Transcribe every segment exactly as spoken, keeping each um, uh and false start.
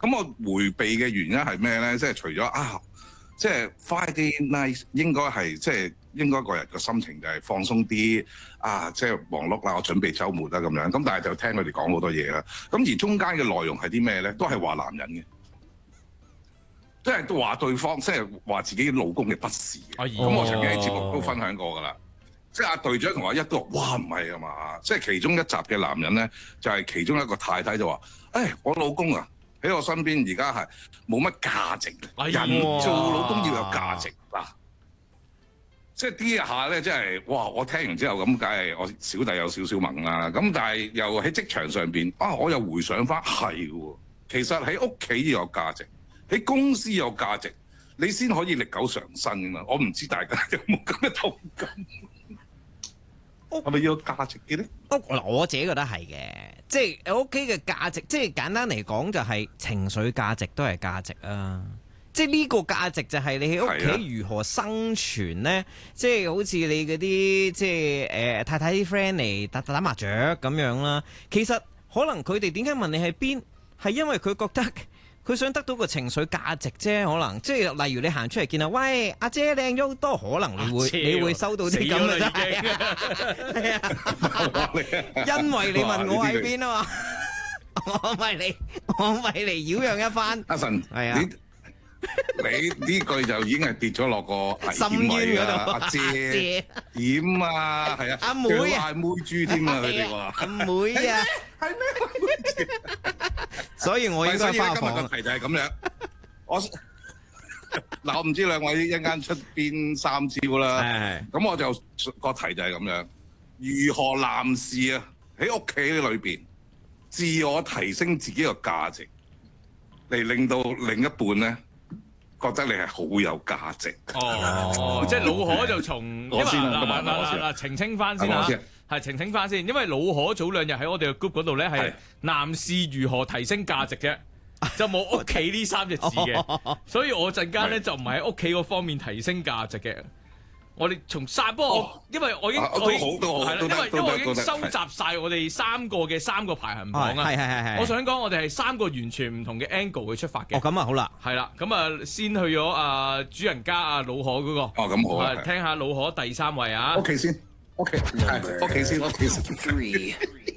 咁我迴避嘅原因係咩咧？即係除咗啊，即係 Friday night 應該係即係應該個人個心情就係放鬆啲啊，即係忙碌啦，我準備週末啦咁樣。咁但係就聽佢哋講好多嘢啦。咁而中間嘅內容係啲咩咧？都係話男人嘅。即係都話對方，即係話自己老公嘅不是嘅。咁、哎、我曾經喺節目都分享過㗎啦。即係阿隊長同阿一都話：哇，唔係啊嘛！即係其中一集嘅男人咧，就係、是、其中一個太太就話：誒、哎，我老公啊，喺我身邊而家係冇乜價值嘅。哎、人做老公要有價值嗱。即係呢一下咧，即係哇！我聽完之後咁，梗係我小弟有少少懵啦。咁但係又喺職場上邊啊，我又回想翻係喎。其實喺屋企要有價值。喺公司有價值，你先可以歷久常新㗎嘛！我唔知大家有冇咁嘅同感，係咪要有價值嘅咧？ 嗱，我自己覺得係嘅，即係屋企嘅價值，即係簡單嚟講就係情緒價值都係價值啊！即係呢個價值就係你喺屋企如何生存咧？即係好似你嗰啲即係誒、呃、太太啲 friend 嚟打打麻雀咁樣啦。其實可能佢哋點解問你喺邊，係因為佢覺得。佢想得到個情緒價值啫，可能即係例如你行出嚟見啊，喂阿姐靚咗好多，可能你會你會收到啲咁嘅啫，係啊，因為你問我喺邊啊嘛，我咪嚟我咪嚟擾攘一番。 阿神係啊，你呢句就已經係跌咗落個深淵嗰度。 阿姐點啊？係啊， 阿妹啊， 嗌妹豬添啊，佢哋話阿妹啊， 係咩？ 所以我應該花房。 今日個題就係咁樣。我嗱，我唔知兩位一陣間出邊三招啦。咁我就個題就係咁樣。如何男士啊喺屋企裏邊自我提升自己個價值，嚟令到另一半咧覺得你係好有價值。 哦，即係老可就從我先啦， 嗱嗱嗱澄清翻先嚇。係澄清翻先，因為老可早兩日喺我哋嘅 group 嗰度咧係男士如何提升價值啫，就冇屋企呢三隻字嘅，所以我陣間咧就唔係喺屋企嗰方面提升價值嘅。我哋從三，不過我因為我已經我已經係啦，因為因為我已經收集晒我哋三個嘅三個排行榜啊。 係係係係。 我想講我哋係三個完全唔同嘅 angle 去出發嘅。 哦，咁啊好啦， 係啦，咁啊先去咗啊主人家啊老可嗰個。 哦，咁好啊。 聽下老可第三位啊。 屋企先。OK，係屋企先，屋企先。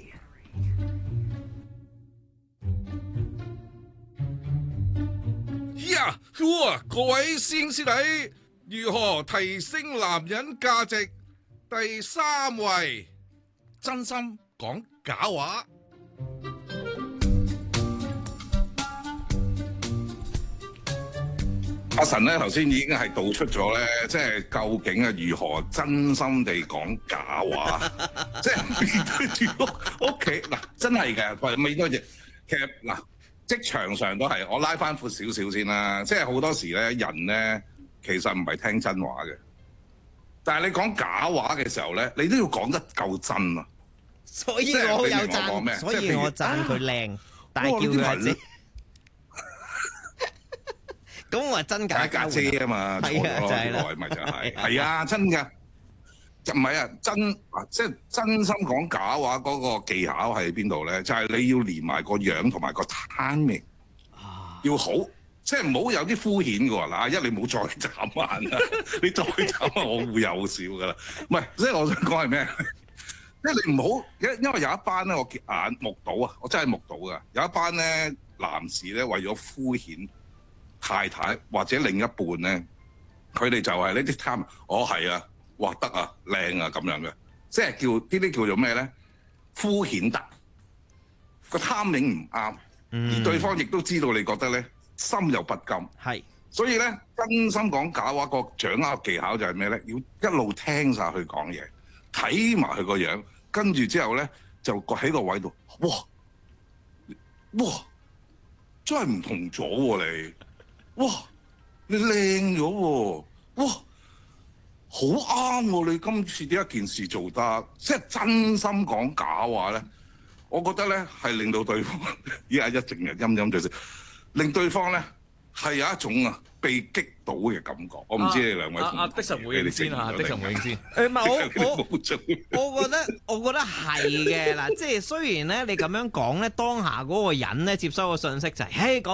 呀，哇！各位師兄師弟，如何提升男人價值？第三位，真心講假話。阿神咧頭先已經係道出咗咧，即係究竟啊如何真心地講假話，即係面對住屋屋企嗱，真係嘅，喂，咪多謝。其實嗱，職場上都係，我拉翻闊少少先啦。即係好多時咧，人咧其實唔係聽真話嘅，但係你講假話嘅時候咧，你都要講得夠真啊。 所以我好有讚，所以我讚佢靚，但係叫佢阿姐。咁我係真假家姐啊嘛，錯咗咯，耐咪就係，係啊，真㗎，就唔係啊，真即係真心講假話嗰個技巧喺邊度咧？就係你要連埋個樣同埋個 timing 要好，即係唔好有啲敷衍嘅喎。嗱，一你唔好再眨眼啦，你再眨眼我會有笑㗎啦。唔係，即係我想講係咩？即係你唔好，因因為有一班咧，我眼目睹啊，我真係目睹㗎，有一班咧男士咧為咗敷衍太太或者另一半咧，佢哋就係呢啲貪，哦係啊，哇得啊，靚啊咁樣嘅，即係叫呢啲叫做咩咧？敷衍得個 timing 唔啱，嗯、而對方亦都知道你覺得咧心有不甘，係，所以咧真心講假話個掌握技巧就係咩咧？要一路聽晒佢講嘢，睇埋佢個樣，跟住之後咧就喺個位度，哇哇真係唔同咗喎、啊、你。哇！你靚咗喎！哇！好啱喎！你今次呢一件事做得，即係真心講假話咧，我覺得咧係令到對方依家一直日陰陰嘴笑，令對方咧係有一種啊被擊倒嘅感覺。我唔知你兩位同唔同意？ 阿的神回應先啊，的神回應先。 誒唔係我我我覺得我覺得係嘅嗱，即係雖然咧你咁樣講咧，當下嗰個人咧接收嘅信息就係、是，嘿講。